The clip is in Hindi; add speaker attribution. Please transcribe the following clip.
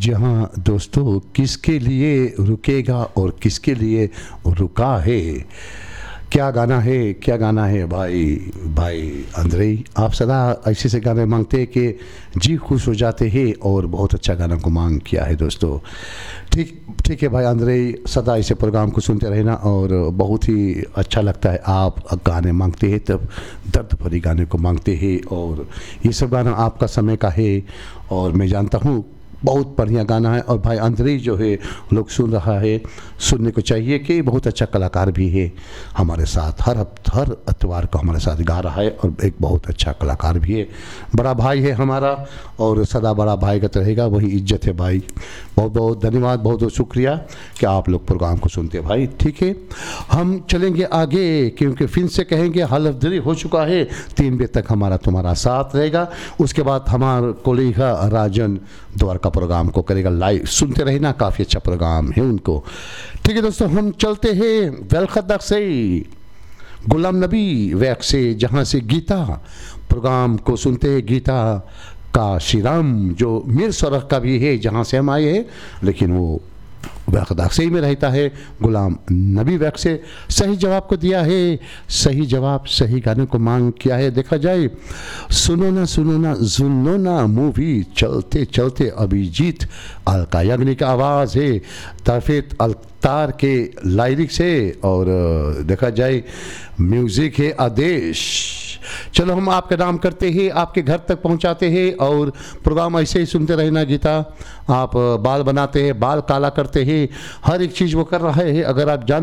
Speaker 1: जी हाँ दोस्तों, किसके लिए रुकेगा और किसके लिए रुका है। क्या गाना है, क्या गाना है भाई। भाई अंद्रेई, आप सदा ऐसे से गाने मांगते हैं कि जी खुश हो जाते हैं, और बहुत अच्छा गाना को मांग किया है दोस्तों। ठीक ठीक है भाई अंद्रेई, सदा ऐसे प्रोग्राम को सुनते रहना, और बहुत ही अच्छा लगता है आप गाने मांगते हैं तब दर्द भरी गाने को मांगते हैं, और ये सब गाना आपका समय का है, और मैं जानता हूँ बहुत बढ़िया गाना है। और भाई अंद्रेई जो है लोग सुन रहा है, सुनने को चाहिए कि बहुत अच्छा कलाकार भी है हमारे साथ, हर अतवार को हमारे साथ गा रहा है, और एक बहुत अच्छा कलाकार भी है, बड़ा भाई है हमारा, और सदा बड़ा भाईगत रहेगा, वही इज्जत है भाई। बहुत बहुत धन्यवाद, बहुत बहुत शुक्रिया कि आप लोग प्रोग्राम को सुनते हैं भाई। ठीक है, हम चलेंगे आगे, क्योंकि फिर से कहेंगे हलफदरी हो चुका है, 3 बजे तक हमारा तुम्हारा साथ रहेगा। उसके बाद हमारा कोलीगा राजन द्वारका प्रोग्राम को करेगा लाइव, सुनते रहना, काफ़ी अच्छा प्रोग्राम है उनको। ठीक है दोस्तों, हम चलते हैं वेलखदक से गुलाम नबी वैक से, जहाँ से गीता प्रोग्राम को सुनते हैं। गीता का श्रीराम जो मीर सड़क का भी है जहाँ से हम आए हैं, लेकिन वो वैकदाक से ही में रहता है। गुलाम नबी वैक से सही जवाब को दिया है, सही जवाब सही गाने को मांग किया है। देखा जाए, सुनो ना सुनो ना मूवी चलते चलते अभिजीत अलका याग्निक का आवाज़ है, तफीत अल्तार के लाइरिक्स है, और देखा जाए म्यूज़िक है आदेश। चलो हम आपका नाम करते हैं, आपके घर तक पहुंचाते हैं, और प्रोग्राम ऐसे ही सुनते रहना। गीता, आप बाल बनाते हैं, बाल काला करते हैं, हर एक चीज़ वो कर रहा है। अगर आप जान